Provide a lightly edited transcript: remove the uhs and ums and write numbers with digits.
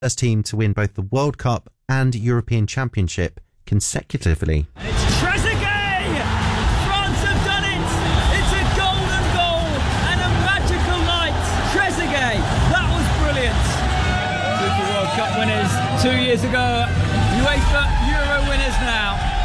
first team to win both the World Cup and European Championship consecutively. And it's Trezeguet! France have done it! It's a golden goal and a magical night. Trezeguet, that was brilliant. FIFA World Cup winners 2 years ago, UEFA Euro winners now.